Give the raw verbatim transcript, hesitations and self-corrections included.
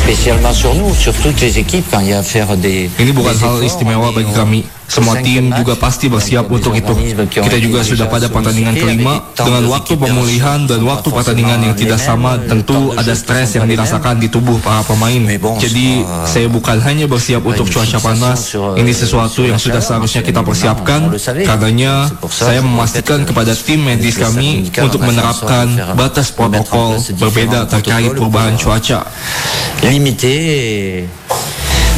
spécialement sur nous, sur toutes les équipes quand il y a à faire des. Ini bukan hal istimewa bagi kami. Semua tim juga pasti bersiap untuk itu. Kita juga sudah pada pertandingan kelima dengan waktu pemulihan dan waktu pertandingan yang tidak sama. Tentu ada stres yang dirasakan di tubuh para pemain. Jadi saya bukan hanya bersiap untuk cuaca panas. Ini sesuatu yang sudah seharusnya kita persiapkan. Karenanya saya memastikan kepada tim medis kami untuk menerapkan batas protokol berbeda terkait perubahan cuaca. Limiter